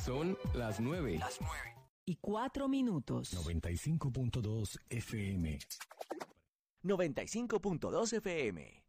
Son las 9. Y 4 minutos. 95.2 FM. 95.2 FM.